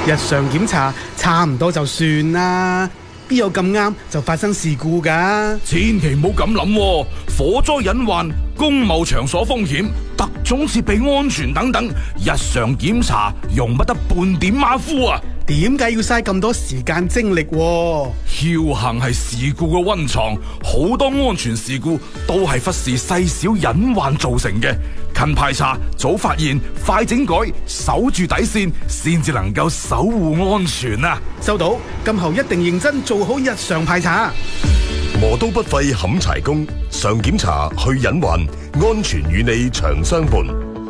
日常檢查差唔多就算啦，邊有咁啱就發生事故㗎？ 千祈唔好咁諗喎，火災隱患、公務場所風險、特種設備安全等等，日常檢查容不得半點馬虎啊！ 點解要嘥咁多時間精力？ 僥倖係事故嘅溫床，好多安全事故都係忽視細小隱患造成嘅。勤排查、早發現、快整改，守住底線，先至能夠守護安全啊！ 收到，今後一定認真做好日常排查。 磨刀不廢冚柴工，常檢查去隱患，安全與你長相伴。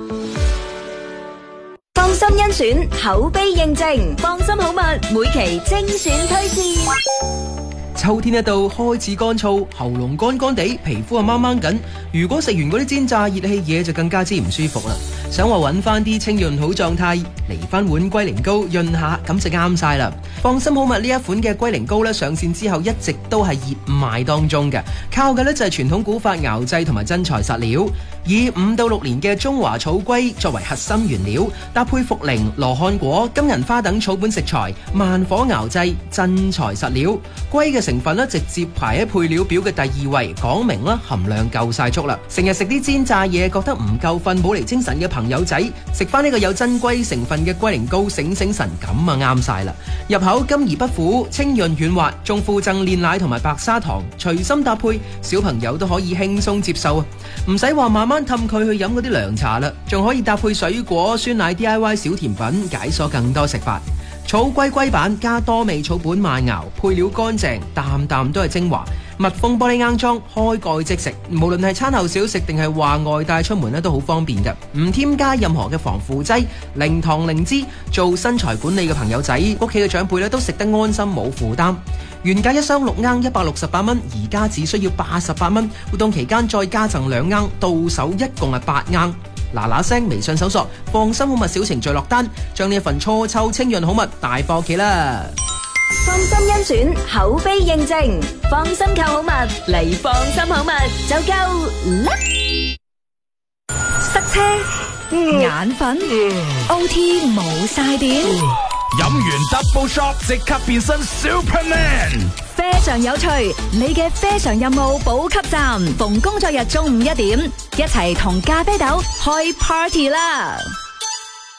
放心甄選，口碑認證，放心好物，每期精選推薦。 秋天一到，開始乾燥，喉嚨乾乾地，皮膚啊掹掹緊。如果食完嗰啲煎炸熱氣嘢，就更加之唔舒服啦。想話揾翻啲清潤好狀態，嚟翻碗龜苓膏潤下，咁就啱晒啦。放心好物呢一款嘅龜苓膏咧，上線之後一直都係熱賣當中嘅，靠嘅咧就係傳統古法熬製同埋真材實料，以5到6年嘅中華草龜作為核心原料，搭配茯苓、羅漢果、金銀花等草本食材，慢火熬製，真材實料。龜嘅成分咧直接排喺配料表嘅第2位，講明啦含量夠晒足啦。成日食啲煎炸嘢覺得唔夠瞓冇嚟精神嘅朋友仔，食翻呢個有真龜成分嘅龜苓膏醒醒神，咁啊啱晒啦。入口甘而不苦，清潤軟滑，仲附贈煉奶同埋白砂糖，隨心搭配，小朋友都可以輕鬆接受啊！唔使話慢慢氹佢去飲嗰啲涼茶啦，仲可以搭配水果、酸奶 DIY 小甜品，解鎖更多食法。草龜龜板加多味草本慢熬，配料乾淨，啖啖都係精華。密封玻璃罌裝，開蓋即食，無論係餐後小食定係話外帶出門咧，都好方便嘅。唔添加任何嘅防腐劑，零糖零脂，做身材管理嘅朋友仔，屋企嘅長輩咧都食得安心冇負擔。原價一箱6罌168蚊，而家只需要88蚊。活動期間再加贈2罌，到手一共係8罌。嗱嗱聲微信搜索放心好物小程序落單，將呢一份初秋清潤好物帶返屋企啦！ 放心甄選，口碑認證，放心購好物嚟放心好物就夠啦！塞車、眼瞓、OT 冇晒電， 飲完 Double Shot 即刻變身 Superman。 非常有趣，你嘅非常任務補給站，逢工作日中午1點，一齊同咖啡豆開 party 啦！